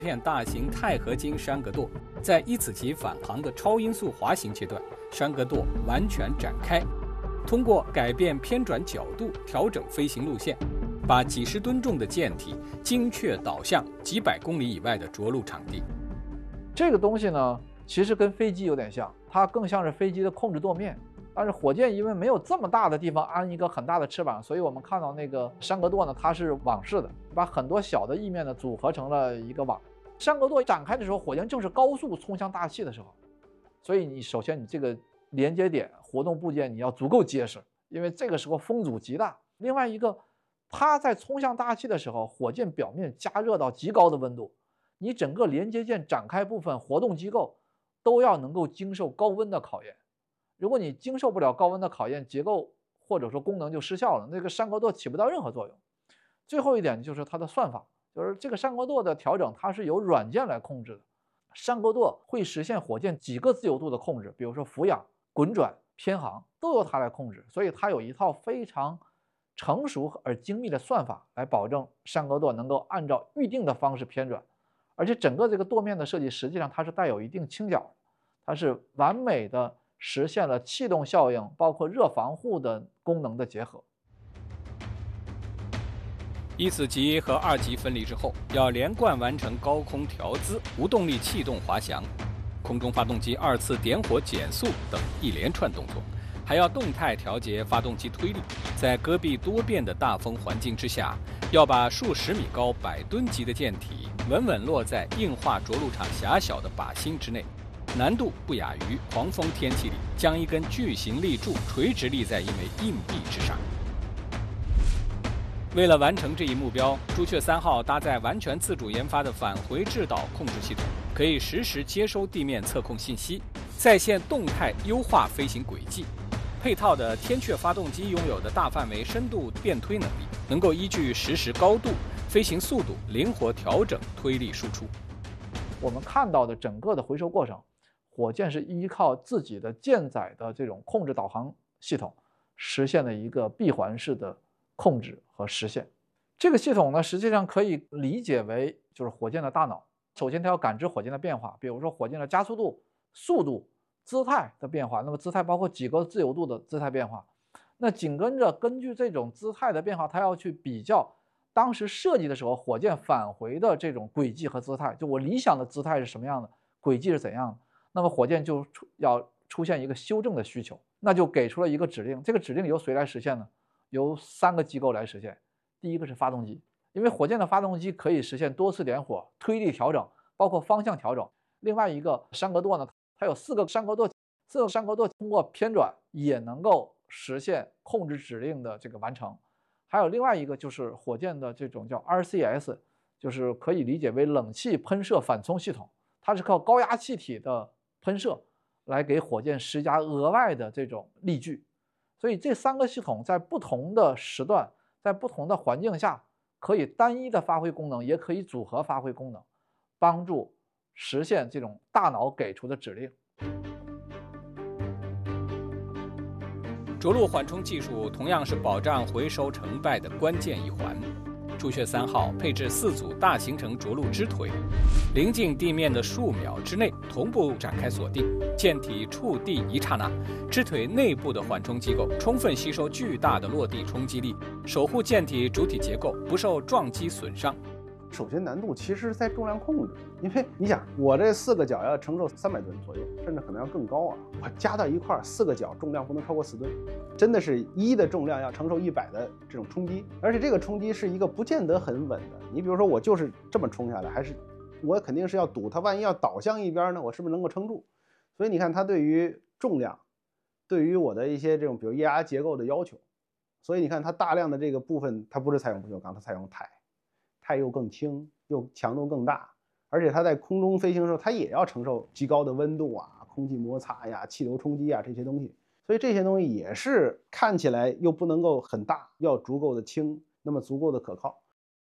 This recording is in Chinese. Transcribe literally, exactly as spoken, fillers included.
片大型钛合金山格舵，在一次级返航的超音速滑行阶段，山格舵完全展开，通过改变偏转角度调整飞行路线，把几十吨重的舰体精确导向几百公里以外的着陆场地。 这个东西呢，其实跟飞机有点像，它更像是飞机的控制舵面。但是火箭因为没有这么大的地方安一个很大的翅膀，所以我们看到那个山格舵呢，它是网式的，把很多小的翼面呢组合成了一个网。山格舵展开的时候，火箭正是高速冲向大气的时候，所以你首先你这个连接点活动部件你要足够结实，因为这个时候风阻极大。另外一个，它在冲向大气的时候，火箭表面加热到极高的温度，你整个连接件展开部分活动机构都要能够经受高温的考验。如果你经受不了高温的考验，结构或者说功能就失效了，那个山格舵起不到任何作用。最后一点就是它的算法，就是这个山格舵的调整，它是由软件来控制的。山格舵会实现火箭几个自由度的控制，比如说俯仰、滚转、偏航都由它来控制，所以它有一套非常成熟而精密的算法来保证山格舵能够按照预定的方式偏转。而且整个这个舵面的设计实际上它是带有一定倾角，它是完美的实现了气动效应包括热防护的功能的结合。 一次级和二级分离之后，要连贯完成高空调姿、无动力气动滑翔、空中发动机二次点火减速等一连串动作，还要动态调节发动机推力。在戈壁多变的大风环境之下，要把数十米高百吨级的舰体稳稳落在硬化着陆场狭小的靶心之内，难度不亚于狂风天气里将一根巨型立柱垂直立在一枚硬币之上。为了完成这一目标，朱雀三号搭载完全自主研发的返回制导控制系统，可以实时接收地面测控信息，在线动态优化飞行轨迹。配套的天阙发动机拥有的大范围深度变推能力，能够依据实时高度、飞行速度灵活调整推力输出。 我们看到的整个的回收过程，火箭是依靠自己的舰载的这种控制导航系统，实现了一个闭环式的控制和实现。这个系统呢，实际上可以理解为就是火箭的大脑。首先它要感知火箭的变化，比如说火箭的加速度、速度、姿态的变化，那么姿态包括几个自由度的姿态变化。那紧跟着根据这种姿态的变化，它要去比较当时设计的时候火箭返回的这种轨迹和姿态，就我理想的姿态是什么样的，轨迹是怎样的，那么火箭就要出现一个修正的需求，那就给出了一个指令。这个指令由谁来实现呢？由三个机构来实现。第一个是发动机，因为火箭的发动机可以实现多次点火、推力调整，包括方向调整。另外一个山格舵呢，它有四个山格舵，四个山格舵通过偏转也能够实现控制指令的这个完成。还有另外一个就是火箭的这种叫 R C S， 就是可以理解为冷气喷射反冲系统，它是靠高压气体的喷射来给火箭施加额外的这种力矩。所以这三个系统在不同的时段，在不同的环境下，可以单一的发挥功能，也可以组合发挥功能，帮助实现这种大脑给出的指令。 着陆缓冲技术同样是保障回收成败的关键一环。朱雀三号配置四组大行程着陆支腿，临近地面的数秒之内同步展开锁定，舰体触地一刹那，支腿内部的缓冲机构充分吸收巨大的落地冲击力，守护舰体主体结构不受撞击损伤。 首先难度其实在重量控制，因为你想我这四个脚要承受三百吨左右，甚至可能要更高啊，我加到一块儿四个脚重量不能超过四吨，真的是一的重量要承受一百的这种冲击，而且这个冲击是一个不见得很稳的。你比如说我就是这么冲下来，还是我肯定是要赌它，万一要倒向一边呢，我是不是能够撑住？所以你看它对于重量，对于我的一些这种比如液压结构的要求，所以你看它大量的这个部分它不是采用不锈钢，它采用钛。钛又更轻，又强度更大，而且它在空中飞行的时候，它也要承受极高的温度啊、空气摩擦呀、气流冲击啊这些东西，所以这些东西也是看起来又不能够很大，要足够的轻，那么足够的可靠。